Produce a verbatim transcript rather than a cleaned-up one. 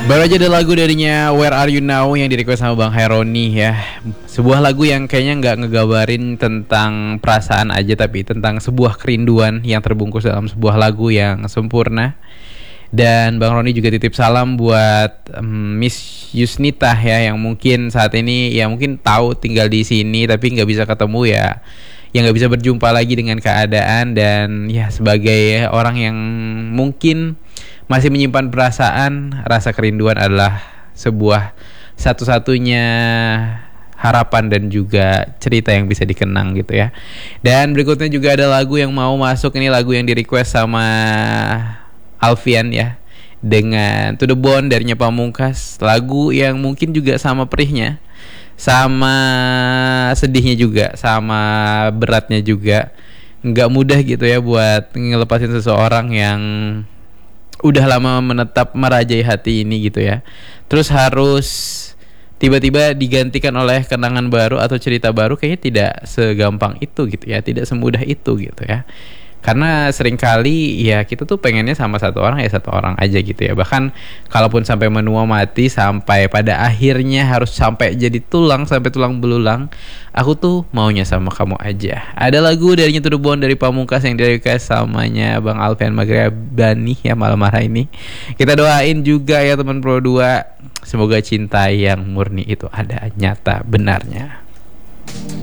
Baru aja ada lagu darinya Where Are You Now yang di-request sama Bang Heroni ya. Sebuah lagu yang kayaknya nggak ngegabarin tentang perasaan aja, tapi tentang sebuah kerinduan yang terbungkus dalam sebuah lagu yang sempurna. Dan Bang Roni juga titip salam buat um, Miss Yusnita ya, yang mungkin saat ini ya mungkin tahu tinggal di sini tapi nggak bisa ketemu ya, yang nggak bisa berjumpa lagi dengan keadaan. Dan ya sebagai orang yang mungkin masih menyimpan perasaan, rasa kerinduan adalah sebuah satu-satunya harapan dan juga cerita yang bisa dikenang gitu ya. Dan berikutnya juga ada lagu yang mau masuk, ini lagu yang di request sama Alfian ya, dengan To The Bone darinya Pamungkas. Lagu yang mungkin juga sama perihnya, sama sedihnya juga, sama beratnya juga. Nggak mudah gitu ya buat ngelepasin seseorang yang udah lama menetap merajai hati ini gitu ya. Terus harus tiba-tiba digantikan oleh kenangan baru atau cerita baru, kayaknya tidak segampang itu gitu ya, tidak semudah itu gitu ya. Karena seringkali ya kita tuh pengennya sama satu orang ya satu orang aja gitu ya. Bahkan kalaupun sampai menua mati, sampai pada akhirnya harus sampai jadi tulang, sampai tulang belulang, aku tuh maunya sama kamu aja. Ada lagu dari To The Bone dari Pamungkas yang di-request samanya Bang Alfian Magriabani ya malam hari ini. Kita doain juga ya teman Pro dua, semoga cinta yang murni itu ada nyata benarnya.